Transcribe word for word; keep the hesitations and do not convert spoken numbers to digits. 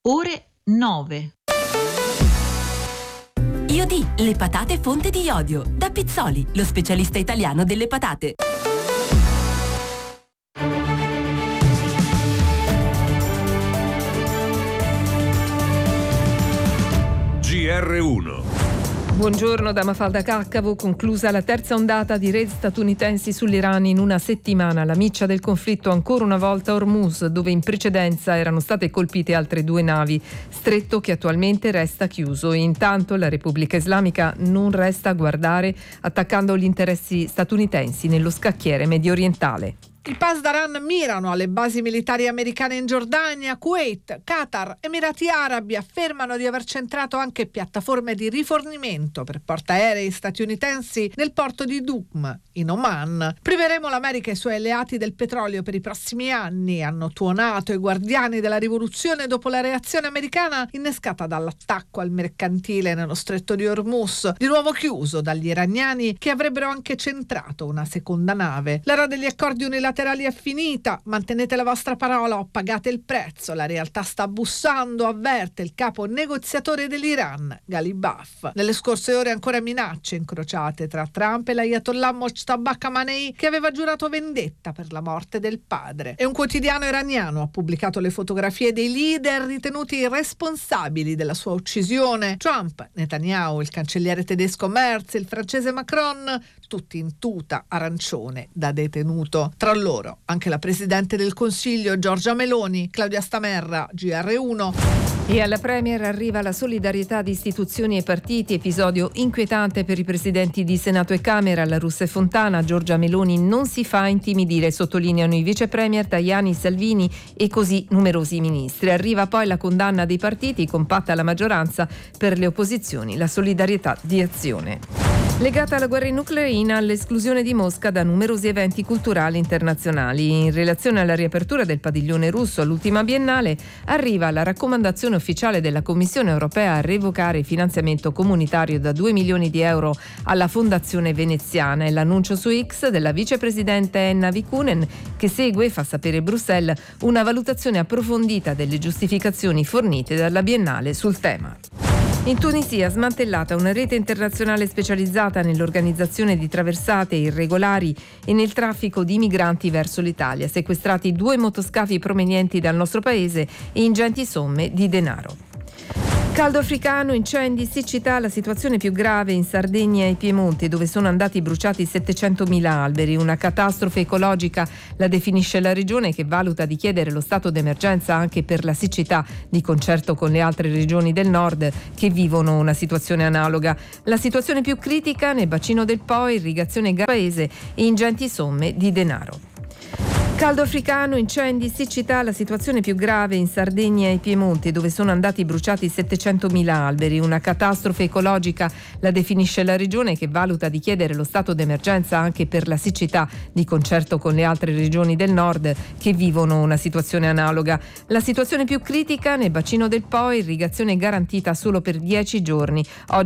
ore nove. Iodì, le patate fonte di iodio. Da Pizzoli, lo specialista italiano delle patate. G R uno. Buongiorno da Mafalda Caccavo. Conclusa la terza ondata di raid statunitensi sull'Iran in una settimana. La miccia del conflitto ancora una volta a Hormuz, dove in precedenza erano state colpite altre due navi, stretto che attualmente resta chiuso. E intanto la Repubblica Islamica non resta a guardare, attaccando gli interessi statunitensi nello scacchiere mediorientale. I Pasdaran mirano alle basi militari americane in Giordania, Kuwait, Qatar, Emirati Arabi. Affermano di aver centrato anche piattaforme di rifornimento per portaerei statunitensi nel porto di Duqm, in Oman. Priveremo l'America e i suoi alleati del petrolio per i prossimi anni, hanno tuonato i guardiani della rivoluzione dopo la reazione americana innescata dall'attacco al mercantile nello stretto di Hormuz, di nuovo chiuso dagli iraniani che avrebbero anche centrato una seconda nave. L'era degli accordi unilaterali è finita, mantenete la vostra parola o pagate il prezzo, la realtà sta bussando, avverte il capo negoziatore dell'Iran, Ghalibaf. Nelle scorse ore ancora minacce incrociate tra Trump e l'Ayatollah Mojtaba Khamenei, che aveva giurato vendetta per la morte del padre. E un quotidiano iraniano ha pubblicato le fotografie dei leader ritenuti responsabili della sua uccisione: Trump, Netanyahu, il cancelliere tedesco Merz, il francese Macron, tutti in tuta arancione da detenuto. Tra loro anche la Presidente del Consiglio Giorgia Meloni. Claudia Stamerra, G R uno. E alla Premier arriva la solidarietà di istituzioni e partiti, episodio inquietante per i presidenti di Senato e Camera, La Russa e Fontana. Giorgia Meloni non si fa intimidire, sottolineano i vice premier Tajani, Salvini e così numerosi ministri. Arriva poi la condanna dei partiti, compatta la maggioranza, per le opposizioni la solidarietà di Azione. Legata alla guerra in Ucraina, all'esclusione di Mosca da numerosi eventi culturali internazionali. In relazione alla riapertura del padiglione russo all'ultima biennale, arriva la raccomandazione ufficiale della Commissione europea a revocare il finanziamento comunitario da due milioni di euro alla Fondazione Veneziana. E l'annuncio su X della vicepresidente Enna Vikkunen, che segue, fa sapere Bruxelles, una valutazione approfondita delle giustificazioni fornite dalla biennale sul tema. In Tunisia, smantellata una rete internazionale specializzata nell'organizzazione di traversate irregolari e nel traffico di migranti verso l'Italia. Sequestrati due motoscafi provenienti dal nostro paese e ingenti somme di denaro. Caldo africano, incendi, siccità, la situazione più grave in Sardegna e Piemonte, dove sono andati bruciati settecentomila alberi. Una catastrofe ecologica, la definisce la regione, che valuta di chiedere lo stato d'emergenza anche per la siccità, di concerto con le altre regioni del nord che vivono una situazione analoga. La situazione più critica nel bacino del Po, irrigazione paese e ingenti somme di denaro. Caldo africano, incendi, siccità, la situazione più grave in Sardegna e Piemonte, dove sono andati bruciati settecentomila alberi. Una catastrofe ecologica, la definisce la regione, che valuta di chiedere lo stato d'emergenza anche per la siccità, di concerto con le altre regioni del nord che vivono una situazione analoga. La situazione più critica nel bacino del Po, irrigazione garantita solo per dieci giorni. Oggi